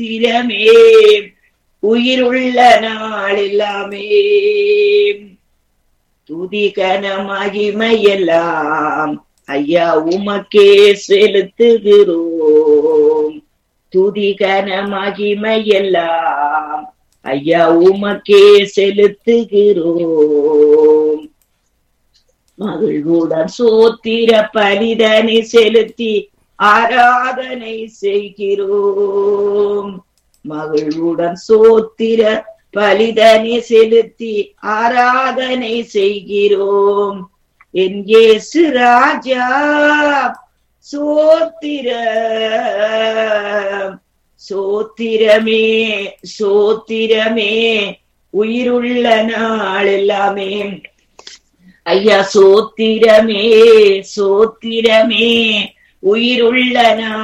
திறமே உயிருள்ள நாள் எல்லாமே துதிகன மகிமையெல்லாம் ஐயா உமக்கே செலுத்துகிறோம். துதிகன மகிமையெல்லாம் ஐயா உமக்கே செலுத்துகிறோம். மகிழ்வுடன் சோத்திர பலிதனை செலுத்தி ஆராதனை செய்கிறோம். மகிழ்வுடன் சோத்திர பலிதனை செலுத்தி ஆராதனை செய்கிறோம். என் இயேசு ராஜா சோத்திர சோத்திரமே சோத்திரமே உயிருள்ள நாள் எல்லாமே ஐயா சோத்திரமே சோத்திரமே உயிருள்ள நாள்